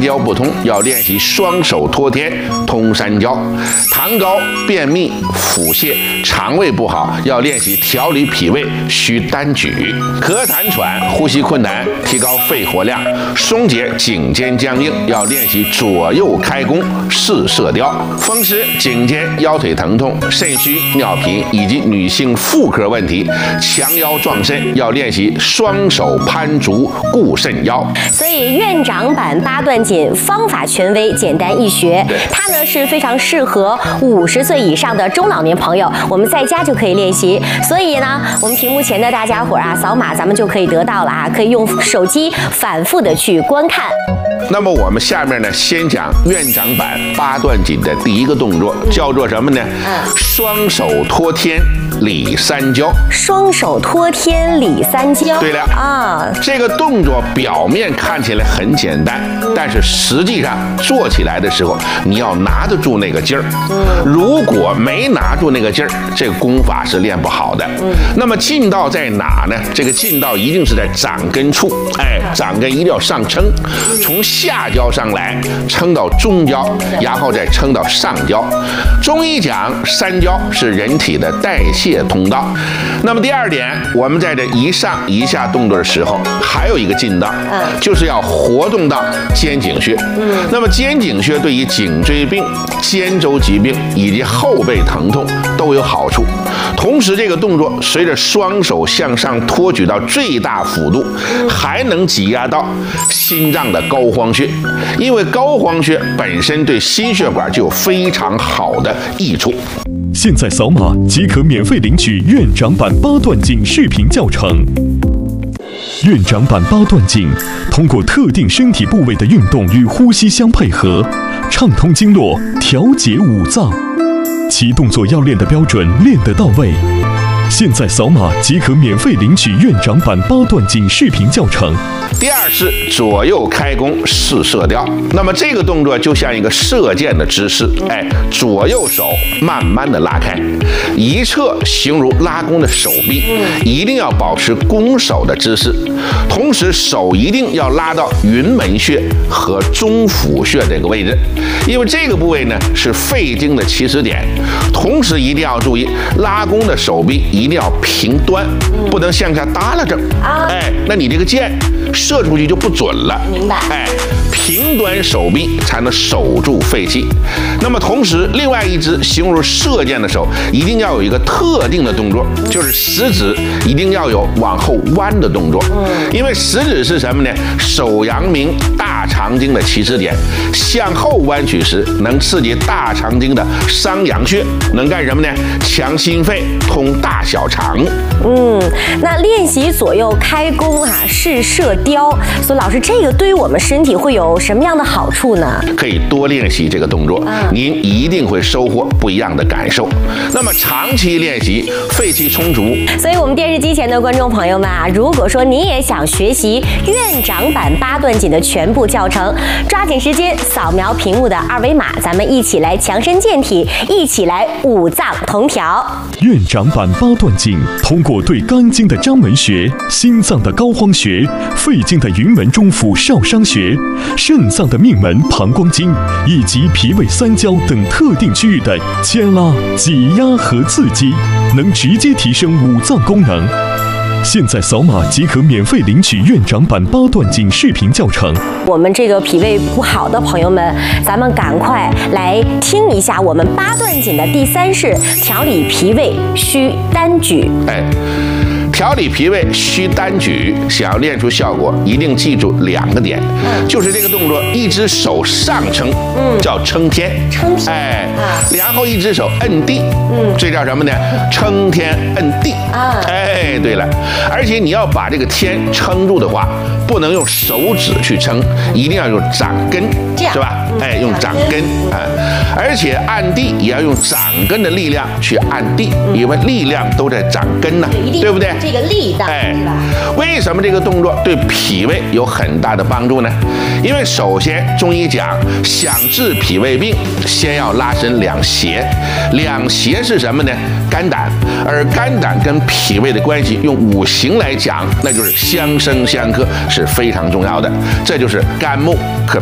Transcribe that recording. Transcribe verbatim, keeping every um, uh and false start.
焦不通，要练习双手托天通三焦；糖高、便秘、腹泻、肠胃不好，要练习调理脾胃需单举；咳痰喘、呼吸困难，提高肺活量；松解颈肩僵硬，要练习左右开弓四射雕；风湿、颈肩、腰腿疼痛、肾虚、尿频以及女性妇科问题，强腰壮肾，要练习双手攀足固肾腰。 所以院长版八段锦方法权威，简单易学，它呢是非常适合五十岁以上的中老年朋友，我们在家就可以练习。所以呢，我们屏幕前的大家伙啊，扫码咱们就可以得到了啊，可以用手机反复的去观看。 那么我们下面呢，先讲院长版八段锦的第一个动作，叫做什么呢？嗯，双手托天理三焦。 双手托天理三焦。对了啊，这个动作表面看起来很简单，但是实际上做起来的时候，你要拿得住那个劲儿。如果没拿住那个劲儿，这个功法是练不好的。那么劲道在哪呢？这个劲道一定是在掌根处，哎，掌根一定要上撑，从下焦上来，撑到中焦，然后再撑到上焦。中医讲三焦是人体的代谢通道。那么第二点，我们在这一上一下动作的时候，还有一个劲道，就是要活动到肩颈穴。那么肩颈穴对于颈椎病、肩周疾病以及后背疼痛都有好处。同时，这个动作随着双手向上托举到最大幅度，还能挤压到心脏的膏肓穴，因为膏肓穴本身对心血管就有非常好的益处。 现在扫码即可免费领取院长版八段锦视频教程。院长版八段锦通过特定身体部位的运动与呼吸相配合，畅通经络，调节五脏，其动作要练得标准，练得到位。现在扫码即可免费领取院长版八段锦视频教程。 第二是左右开弓四射雕，那么这个动作就像一个射箭的姿势，哎，左右手慢慢的拉开，一侧形如拉弓的手臂，一定要保持弓手的姿势，同时手一定要拉到云门穴和中府穴这个位置，因为这个部位呢是肺经的起始点，同时一定要注意拉弓的手臂一定要平端，不能向下耷拉着，哎，那你这个箭射出去就不准了。 明白？ 哎，平端手臂才能守住肺气。那么同时，另外一只形如射箭的手，一定要有一个特定的动作，就是食指一定要有往后弯的动作。嗯，因为食指是什么呢？手阳明大肠经的起始点，向后弯曲时能刺激大肠经的商阳穴，能干什么呢？强心肺，通大小肠。 嗯，那练习左右开弓啊，是射雕，所以老师，这个对于我们身体会有什么样的好处呢？ 可以多练习这个动作，嗯，您一定会收获不一样的感受。那么长期练习，肺气充足。 所以，我们电视机前的观众朋友们啊，如果说您也想学习院长版八段锦的全部教程，抓紧时间扫描屏幕的二维码，咱们一起来强身健体，一起来五脏同调。 院长版八段锦通过对肝经的章门穴、心脏的膏肓穴、肺经的云门中府少商穴、肾脏的命门膀胱经以及脾胃三焦等特定区域的牵拉、挤压和刺激，能直接提升五脏功能。现在扫码即可免费领取院长版八段锦视频教程。 我们这个脾胃不好的朋友们，咱们赶快来听一下我们八段锦的第三式：调理脾胃需单举。 哎。调理脾胃需单举，想要练出效果，一定记住两个点，嗯，就是这个动作，一只手上撑，嗯，叫撑天， 撑天， 哎，啊，然后一只手摁地，嗯，这叫什么呢？撑天摁地，啊，哎，对了，而且你要把这个天撑住的话，不能用手指去撑，一定要用掌根，是吧？哎，用掌根啊，而且按地也要用掌根的力量去按地，因为力量都在掌根呢，对不对？ 这个力道， 哎，为什么这个动作对脾胃有很大的帮助呢？因为首先中医讲，想治脾胃病，先要拉伸两胁，两胁是什么呢？肝胆，而肝胆跟脾胃的关系，用五行来讲，那就是相生相克，是非常重要的。这就是肝木克